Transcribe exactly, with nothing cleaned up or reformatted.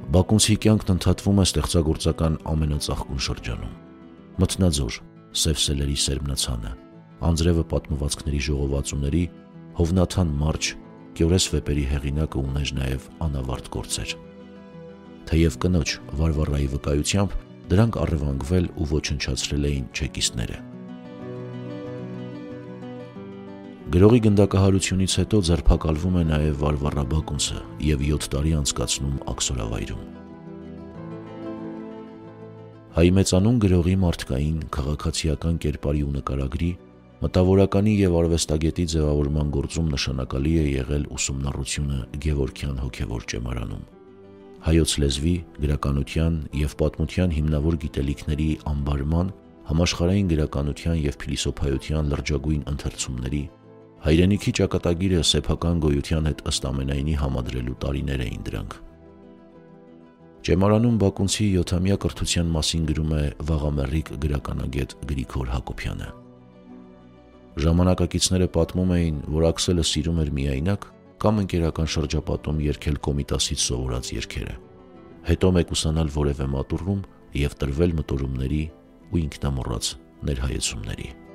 Բակունցի կյանքն ընդհատվում է ստեղծագործական ամենածաղկուն շրջանում։ Մթնաձոր, Սև սելերի սերմնացանը, Անձրևը պատմվածքների ժողովածուների, Հովնաթան մարջ, Կյորես վեպերի հեղինակը ուներ նաև անավարտ գործեր։ Թեև կնոջ Վարվառայի վկայությամբ դրանք առևանգվել ու ոչնչացրել էին չեկիստները։ Գրողի գնդակահարությունից հետո ձերբակալվում է նաև Վարվառա Բակունցը և յոթ տարի անցկացնում աքսորավայրում։ Հայի մեծանուն գրողի մարդկային, քաղաքացիական կերպարի ու նկարագրի, մտավորականի և արվեստագետի ձևավորման գործում նշանակալի է եղել ուսումնառությունը Գևորգյան հոգևոր ճեմարանում։ Հայոց լեզվի, գրականության և պատմության հիմնավոր գիտելիքների ամբարման, համաշխարհային գրականության և փիլիսոփայության լրջագույն ընթերցումների, հայրենիքի ճակատագիրը սեփական գոյության հետ ըստ ամենայնի համադրելու տարիներ էին դրանք։ Ճեմարանում Բակունցի յոթամյա կրթության մասին գրում է վաղամեռիկ գրականագետ Գրիգոր Հակոբյանը։ Ժամանակակիցները պատմում էին, որ Աքսելը սիրում էր միայնակ կամ ընկերական շրջապատում երգել Կոմիտասից սովորած երգերը, հետո մեկուսանալ որևէ մատուռում և տրվել մտորումների ու ինքնամոռաց ներհայեցումների։